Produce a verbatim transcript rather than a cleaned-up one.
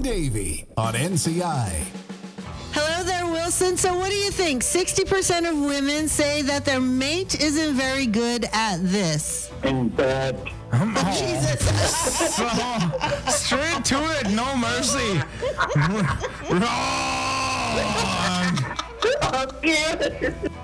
Davey on N C I. Hello there, Wilson. So what do you think? sixty percent of women say that their mate isn't very good at this. And that. Oh, Jesus. So, straight to it, no mercy. Wrong. Oh, God.